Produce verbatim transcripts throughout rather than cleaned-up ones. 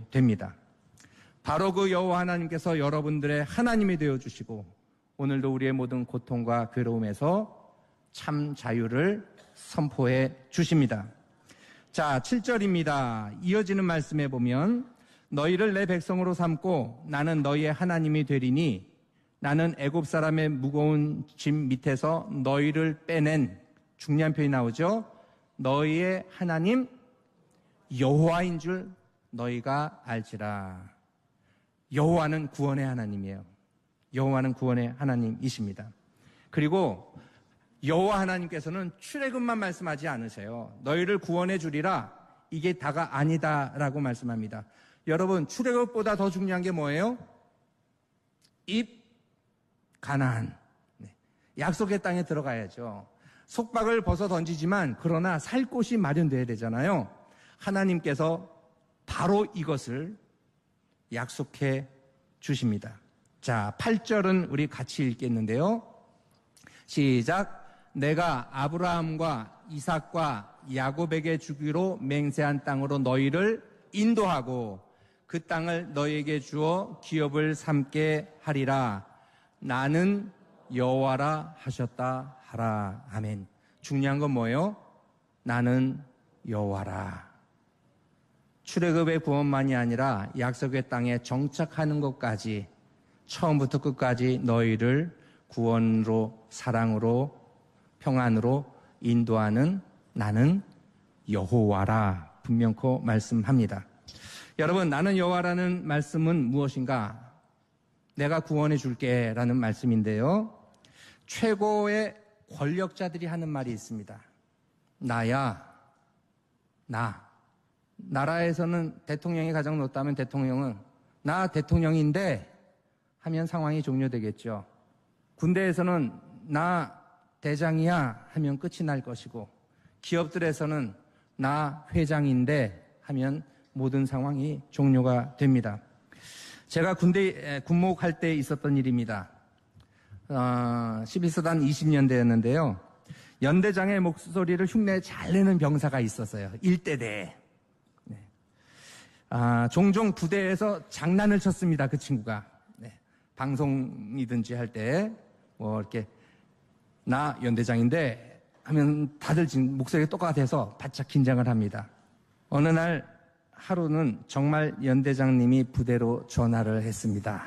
됩니다. 바로 그 여호와 하나님께서 여러분들의 하나님이 되어주시고 오늘도 우리의 모든 고통과 괴로움에서 참 자유를 선포해 주십니다. 자, 칠 절입니다. 이어지는 말씀에 보면 너희를 내 백성으로 삼고 나는 너희의 하나님이 되리니 나는 애굽 사람의 무거운 짐 밑에서 너희를 빼낸, 중요한 표현이 나오죠. 너희의 하나님 여호와인 줄 너희가 알지라. 여호와는 구원의 하나님이에요. 여호와는 구원의 하나님이십니다. 그리고 여호와 하나님께서는 출애굽만 말씀하지 않으세요. 너희를 구원해 주리라. 이게 다가 아니다라고 말씀합니다. 여러분, 출애굽보다 더 중요한 게 뭐예요? 입 가나안. 네. 약속의 땅에 들어가야죠. 속박을 벗어 던지지만 그러나 살 곳이 마련돼야 되잖아요. 하나님께서 바로 이것을 약속해 주십니다. 자, 팔 절은 우리 같이 읽겠는데요. 시작. 내가 아브라함과 이삭과 야곱에게 주기로 맹세한 땅으로 너희를 인도하고 그 땅을 너희에게 주어 기업을 삼게 하리라. 나는 여호와라 하셨다 하라. 아멘. 중요한 건 뭐예요? 나는 여호와라. 출애굽의 구원만이 아니라 약속의 땅에 정착하는 것까지 처음부터 끝까지 너희를 구원으로, 사랑으로, 평안으로 인도하는 나는 여호와라 분명코 말씀합니다. 여러분, 나는 여호와라는 말씀은 무엇인가? 내가 구원해 줄게 라는 말씀인데요. 최고의 권력자들이 하는 말이 있습니다. 나야, 나. 나라에서는 대통령이 가장 높다면 대통령은 나 대통령인데 하면 상황이 종료되겠죠. 군대에서는 나 대장이야 하면 끝이 날 것이고 기업들에서는 나 회장인데 하면 모든 상황이 종료가 됩니다. 제가 군대 군목할 때 있었던 일입니다. 어, 십일 사단 이십 년대였는데요. 연대장의 목소리를 흉내 잘 내는 병사가 있었어요. 일대대에. 네. 아, 종종 부대에서 장난을 쳤습니다. 그 친구가. 네. 방송이든지 할 때 뭐 이렇게 나 연대장인데 하면 다들 지금 목소리가 똑같아서 바짝 긴장을 합니다. 어느 날 하루는 정말 연대장님이 부대로 전화를 했습니다.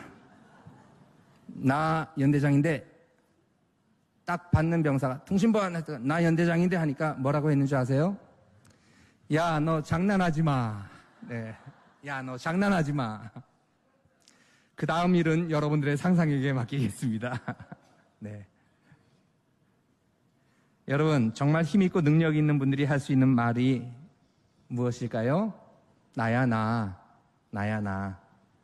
나 연대장인데 딱 받는 병사가 통신번 나 연대장인데 하니까 뭐라고 했는지 아세요? 야, 너 장난하지 마. 네. 야, 너 장난하지 마. 그 다음 일은 여러분들의 상상에게 맡기겠습니다. 네. 여러분, 정말 힘있고 능력 있는 분들이 할 수 있는 말이 무엇일까요? 나야 나, 나야 나.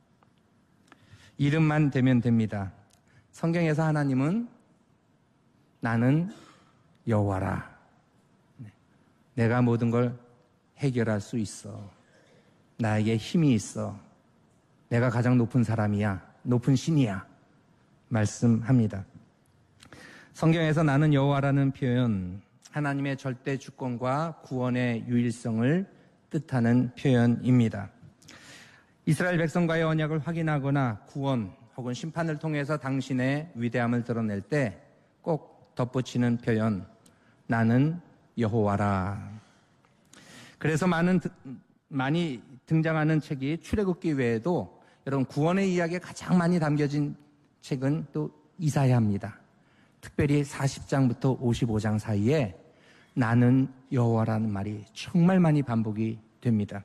이름만 되면 됩니다. 성경에서 하나님은 나는 여호와라. 내가 모든 걸 해결할 수 있어. 나에게 힘이 있어. 내가 가장 높은 사람이야. 높은 신이야. 말씀합니다. 성경에서 나는 여호와라는 표현, 하나님의 절대 주권과 구원의 유일성을 뜻하는 표현입니다. 이스라엘 백성과의 언약을 확인하거나 구원 혹은 심판을 통해서 당신의 위대함을 드러낼 때 꼭 덧붙이는 표현, 나는 여호와라. 그래서 많은, 많이 등장하는 책이 출애굽기 외에도 여러분 구원의 이야기가 가장 많이 담겨진 책은 또 이사야입니다. 특별히 사십 장부터 오십오 장 사이에 나는 여호와라는 말이 정말 많이 반복이 됩니다.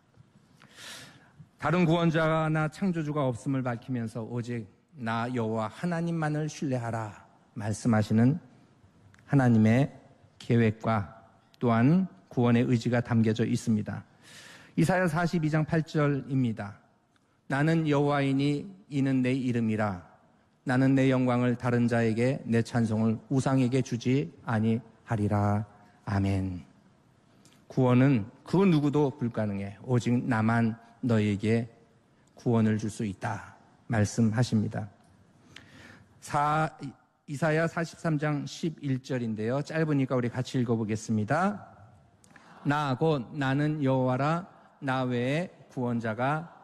다른 구원자나 창조주가 없음을 밝히면서 오직 나 여호와 하나님만을 신뢰하라 말씀하시는 하나님의 계획과 또한 구원의 의지가 담겨져 있습니다. 이사야 사십이 장 팔 절입니다. 나는 여호와이니 이는 내 이름이라. 나는 내 영광을 다른 자에게 내 찬송을 우상에게 주지 아니하리라. 아멘. 구원은 그 누구도 불가능해. 오직 나만 너에게 구원을 줄 수 있다. 말씀하십니다. 사, 이사야 사십삼 장 십일 절인데요. 짧으니까 우리 같이 읽어보겠습니다. 나 곧 나는 여호와라. 나 외에 구원자가